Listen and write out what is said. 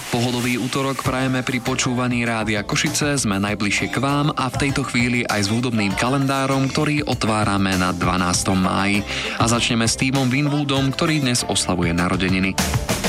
Pohodový útorok prajeme pri počúvaní Rádia Košice, sme najbližšie k vám a v tejto chvíli aj s hudobným kalendárom, ktorý otvárame na 12. máji. A začneme s Stevom Winwoodom, ktorý dnes oslavuje narodeniny.